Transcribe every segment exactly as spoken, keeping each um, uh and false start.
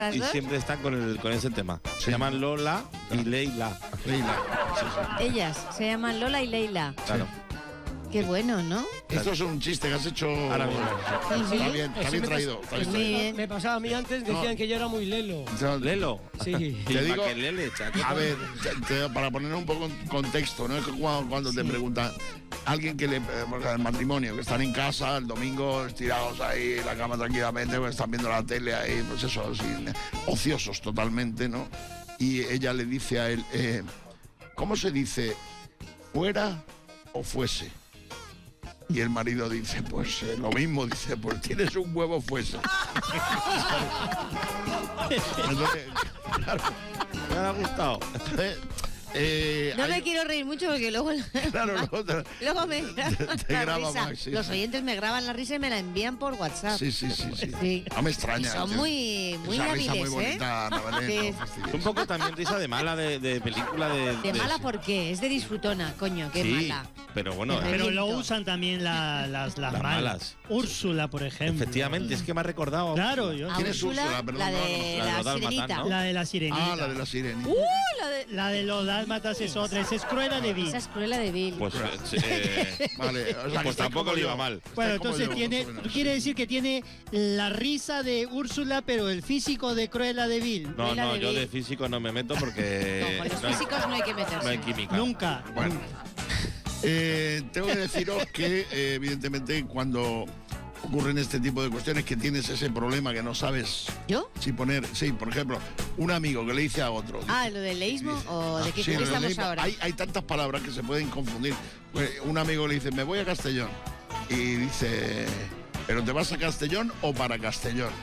y dos? siempre están con, el, con ese tema. Se sí. llaman Lola y Leila. Leila. Sí, sí. Ellas se llaman Lola y Leila. Claro. Qué bueno, ¿no? Esto es un chiste que has hecho. Ahora mismo. Sí. Está bien, está bien traído. Está bien Muy traído. bien. Me pasaba a mí antes, decían No. que yo era muy lelo. Lelo. Sí. Y Te digo- para que Lele, chato. A ver, te- te- para poner un poco en contexto, ¿no? Es que cuando, cuando te preguntan alguien que le. eh, porque el matrimonio, que están en casa el domingo estirados ahí en la cama tranquilamente, pues están viendo la tele ahí, pues eso, así, ociosos totalmente, ¿no? Y ella le dice a él, eh, ¿cómo se dice? ¿Fuera o fuese? Y el marido dice, pues eh, lo mismo, dice, pues tienes un huevo fuese. Entonces, claro, Me ha gustado. eh, eh, No hay- me quiero reír mucho porque luego, Claro, luego te- luego me graban te la graba risa. Max, sí, Los sí. oyentes me graban la risa y me la envían por WhatsApp. Sí, sí, sí, sí. Sí. No me extraña. Son sí. muy, muy Esa risa hábiles, muy ¿eh? bonita, Ana Belén, Sí. no fastidies. Un poco también risa de mala, de, de película de... De mala, ¿por qué? Es de disfrutona, coño, qué sí, mala. pero bueno, De eh, Pero lo Reviento. usan también la- las, las, Las malas. malas. Úrsula, por ejemplo. efectivamente, es que me ha recordado... Claro, yo. A ¿Quién es Úrsula, Úrsula? Perdón, la no, no, de la de la los dálmatas, sirenita. ¿no? La de la sirenita. Ah, la de la sirenita. ¡Uh! La de... La de los dálmatas es otra, esa es Cruella de Vil. Esa es Cruella de Vil. Pues, eh, Vale, o sea, que pues estáis tampoco como le iba yo. mal. Estáis Bueno, como entonces yo, tiene, más o menos. quiere decir que tiene la risa de Úrsula, pero el físico de Cruella de Vil. No, Cruella no, de yo Vil. de físico no me meto porque... No, con los no hay- físicos no hay que meterse. no hay química. Nunca. Bueno, eh, tengo que deciros que, eh, evidentemente, cuando ocurren este tipo de cuestiones, que tienes ese problema que no sabes ¿Yo? si poner. Sí, por ejemplo, un amigo que le dice a otro. Ah, ¿lo del leísmo o de qué Sí, qué lo estamos leímos. ahora? Hay, hay tantas palabras que se pueden confundir. Pues, un amigo le dice, me voy a Castellón. Y dice, ¿pero te vas a Castellón o para Castellón?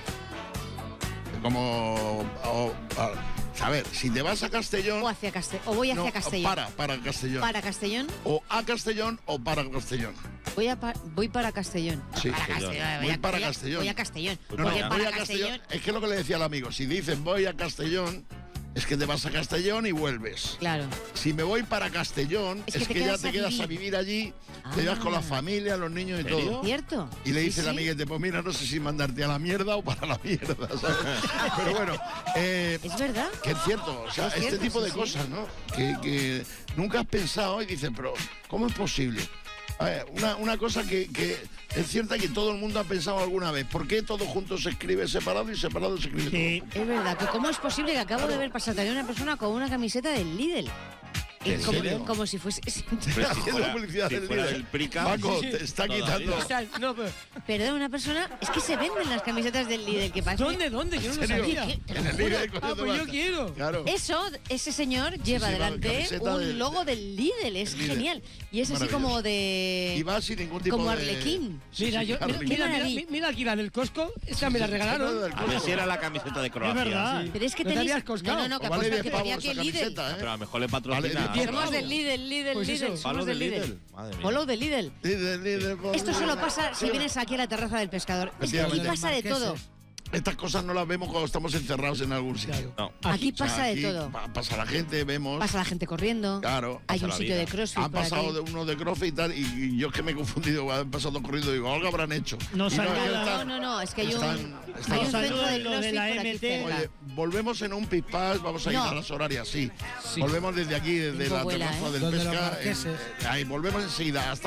Como... o- a, a ver, si te vas a Castellón... O hacia Caste- o voy hacia no, Castellón. Para, para Castellón. Para Castellón, O a Castellón o para Castellón. voy, a pa- voy para Castellón. Sí. para Castellón. Castellón. Voy a- para a- Castellón. Voy a Castellón. No, No, porque no, para voy a Castellón. Castellón, Es que es lo que le decía al amigo. Si dices voy a Castellón, es que te vas a Castellón y vuelves. claro. Si me voy para Castellón, Es es, que te que, ya quedas te a quedas vivir. a vivir allí, Ah. te vas con la familia, los niños y ¿En serio? todo. ¿Cierto? Y le Sí, dice el sí. amiguete, pues mira, no sé si mandarte a la mierda o para la mierda, ¿sabes? Pero bueno, eh, Es verdad. que es cierto, o sea, Es este cierto, tipo sí, de sí. cosas, ¿no? Que, que nunca has pensado y dices, pero ¿cómo es posible? A ver, una, una cosa que, que es cierta que todo el mundo ha pensado alguna vez. ¿Por qué todo junto se escribe separado y separado se escribe Sí. todo? Es verdad. que ¿Cómo es posible que acabo de ver pasar también una persona con una camiseta del Lidl? ¿En como, serio? como si fuese... Pero si Haciendo fuera- publicidad si del fuera Lidl. del Prica, Paco, Sí, sí. te está Todavía. quitando... O sea, no, pero, Perdón, una persona... Es que se venden las camisetas del Lidl, que parece... ¿dónde, dónde? Yo no lo ¿En serio? sabía. ¿Qué? Te lo En el juro. Lidl, Ah, coño, pues yo basta. quiero. Claro. Eso, ese señor lleva sí, va, delante camiseta un del- logo del Lidl, es Lidl. genial. Y es así Maravilloso. como de... Y va sin ningún tipo como de... Arlequín. Sí, Mira, sí, yo, mira, Arlequín. mira, mira, maravilla. mira aquí la del Costco, esa me la regalaron. a ver si era la camiseta de Croacia. Es verdad. Sí. Pero es que ¿No te tenéis... habías coscado? No, no, no, que O vale apuesta diez que tenía pavos que esa Lidl. camiseta, ¿eh? Pero a lo mejor le Vale, patrocina. diez Somos pavos. del Lidl, Lidl, Pues Lidl. eso. Somos ¿Follow del de Lidl. Lidl? Madre mía. Follow de Lidl. Lidl, Lidl, por Esto solo Lidl. pasa si Sí, vienes aquí a la terraza del pescador. Es que aquí Efectivamente. pasa de todo. Estas cosas no las vemos cuando estamos encerrados en algún sitio. No. Aquí O sea, pasa de aquí todo. pa- Pasa la gente, vemos. Pasa la gente corriendo. Claro. Hay pasa un la sitio vida. de CrossFit Han por pasado aquí. de uno de crossfit y tal, y, y yo es que me he confundido, han pasado corriendo y digo, algo habrán hecho. No Y sabe es que nada. No, están- no, no, es que hay un, están- están- hay un Nos centro saludan de los de CrossFit la por aquí M T. cerca. Oye, volvemos en un pispás, vamos a ir No. a las horarias, sí. Sí. Volvemos desde aquí, desde Tengo la vuela, terraza ¿eh? del Donde los pesca. marqueses. eh, ahí, volvemos enseguida. Hasta